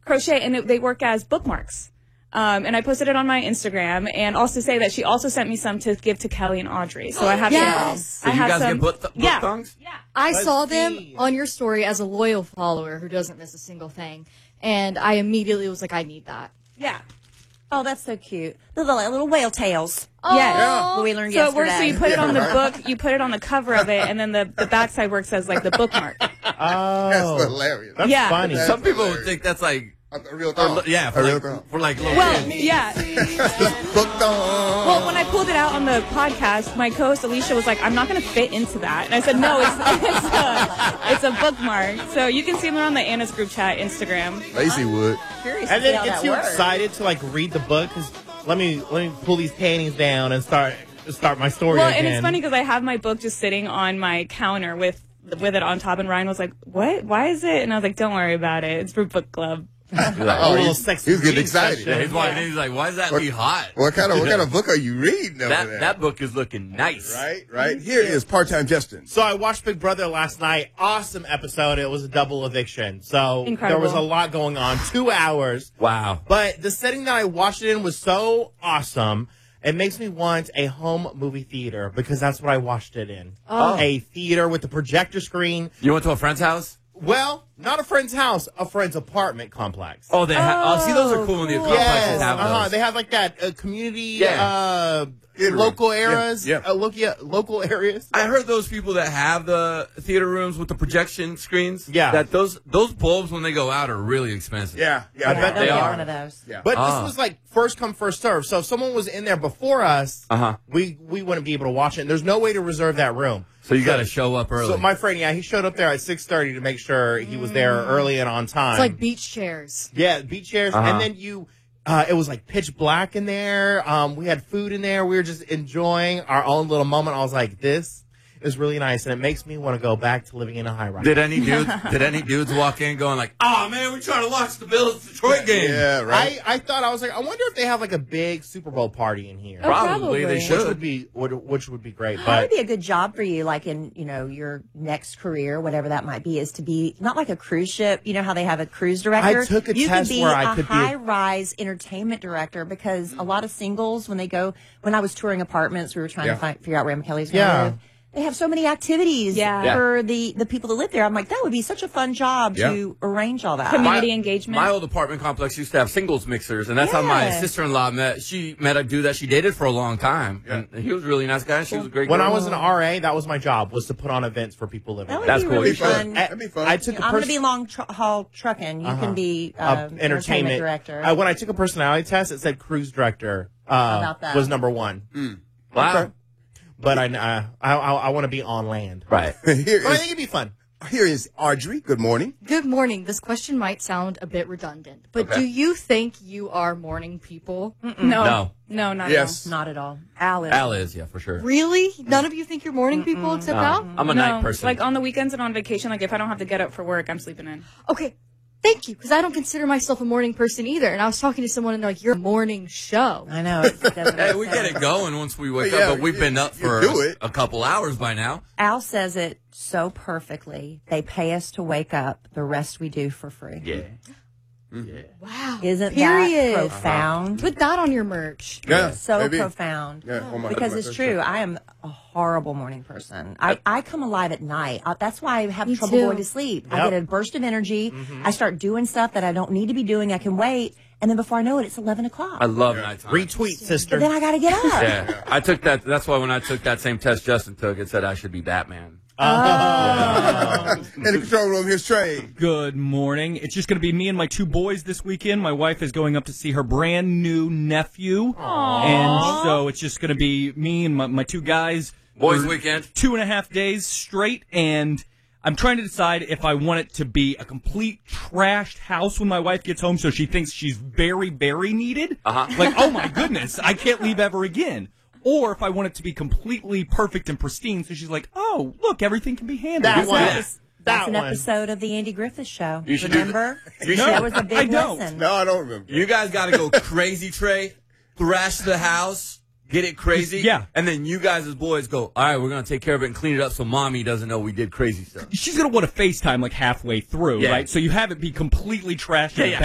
crochet, and they work as bookmarks. And I posted it on my Instagram, and also say that she also sent me some to give to Kelly and Audrey. So I have So I you have guys some, get book thongs? Yeah. I saw them on your story as a loyal follower who doesn't miss a single thing. And I immediately was like, I need that. Yeah. Oh, that's so cute. The little whale tails. Yeah. We learned So yesterday. you put it on the book, you put it on the cover of it, and then the backside work says like the bookmark. Oh, That's hilarious. that's Yeah. funny. That's Some people hilarious. would think that's like, A real thong. yeah, A real thong. for like little Well, kids. yeah. Book thong. Well, when I pulled it out on the podcast, my co-host Alicia was like, "I'm not going to fit into that," and I said, "No, it's a bookmark." So you can see them on the Anna's group chat Instagram. Lacey would. Curious And to see then how gets that you works. excited to like read the book. 'Cause let me pull these panties down and start my story Well, again. and it's funny because I have my book just sitting on my counter with it on top, and Ryan was like, "What? Why is it?" And I was like, "Don't worry about it. It's for book club." a little he's sexy getting reading excited. session. Yeah, he's walking in, he's like, why does that be hot? What kind of book are you reading over there? That book is looking nice. Right. Here is part-time Justin. So I watched Big Brother last night. Awesome episode. It was a double eviction. So Incredible. there was a lot going on. 2 hours. Wow. But the setting that I watched it in was so awesome. It makes me want a home movie theater because that's what I watched it in. Oh. A theater with a projector screen. You went to a friend's house? Well, not a friend's house, a friend's apartment complex. Oh, see, those are cool when the complexes Yes, have those. they have like that community, Theater local room. areas, Yeah. local areas. I heard those people that have the theater rooms with the projection screens. Yeah. That those bulbs when they go out are really expensive. Yeah. I bet Don't they get are. one of those. Yeah. But this was like first come, first serve. So if someone was in there before us, we wouldn't be able to watch it. And there's no way to reserve that room. So you got to show up early. So my friend, he showed up there at 6:30 to make sure he was there early and on time. It's like beach chairs. Yeah, beach chairs. And then it was like pitch black in there. We had food in there. We were just enjoying our own little moment. I was like, this is really nice. And it makes me want to go back to living in a high rise. Did any dudes walk in going like, "Oh man, we're trying to watch the Bills Detroit game"? Yeah, right. I thought, I was like, I wonder if they have like a big Super Bowl party in here. Probably they probably. should. Which would be great. That But would be a good job for you, like in, your next career, whatever that might be, is to be not like a cruise ship. You know how they have a cruise director? I took a you test could be where I a could be high-rise entertainment director because a lot of singles, when I was touring apartments, we were trying to figure out where Kelly's going to live. They have so many activities for the people that live there. I'm like, that would be such a fun job to arrange all that. Community engagement. My old apartment complex used to have singles mixers, and that's how my sister-in-law met. She met a dude that she dated for a long time, and he was a really nice guy. She was a great when girl. I was an RA, that was my job, was to put on events for people living That would there. That's be cool. really You should. fun. That'd be fun. I took I'm going to be long haul trucking. You can be entertainment director. When I took a personality test, it said cruise director about that? was number one. Wow. Okay. But I want to be on land. Right. But I think it'd be fun. Here is Audrey. Good morning. Good morning. This question might sound a bit redundant, but do you think you are morning people? No, not Yes. Not at all. Al is. Yeah, for sure. Really? None of you think you're morning people except Al? I'm a no. night person. Like on the weekends and on vacation, like if I don't have to get up for work, I'm sleeping in. Okay. Thank you, because I don't consider myself a morning person either. And I was talking to someone and they're like, you're a morning show. I know. It doesn't Hey, make we sense. get it going once we wake Yeah, up, but we've been up you for do it. a couple hours by now. Al says it so perfectly. They pay us to wake up. The rest we do for free. Yeah. Wow. Isn't Period. that profound? Put that on your merch. Yeah. So maybe. profound. Yeah, on my- Because on my it's first true. trip. I am a horrible morning person. I come alive at night. That's why I have Me trouble too. going to sleep. I Yep. get a burst of energy. I start doing stuff that I don't need to be doing. I can wait. And then before I know it, it's 11 o'clock. I love nighttime. Retweet, sister. But then I got to get up. Yeah, I took that. That's why when I took that same test Justin took, it said I should be Batman. In the control room, here's Trey. Good morning. It's just going to be me and my two boys this weekend. My wife is going up to see her brand new nephew. And so it's just going to be me and my two guys. Boys for weekend. 2.5 days straight. And I'm trying to decide if I want it to be a complete trashed house when my wife gets home so she thinks she's very, very needed. Like, oh my goodness, I can't leave ever again. Or if I want it to be completely perfect and pristine so she's like, oh, look, everything can be handled. That one. That's That an one. episode of the Andy Griffith Show. You should Remember? You That should- was a I big don't. lesson. No, I don't remember. You guys got to go crazy, Trey. Thrash the house. Get it crazy. Yeah. And then you guys as boys go, all right, we're going to take care of it and clean it up so mommy doesn't know we did crazy stuff. She's going to want to FaceTime like halfway through, Yeah. right? So you have it be completely trashed. Yeah, and yeah.